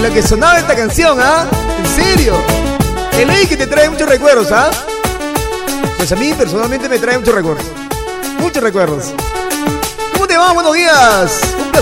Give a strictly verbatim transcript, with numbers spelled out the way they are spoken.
lo que sonaba esta canción, ¿ah? En serio. El ley que te trae muchos recuerdos, ¿ah? Pues a mí personalmente me trae muchos recuerdos. Muchos recuerdos. ¿Cómo te va? Buenos días. Un placer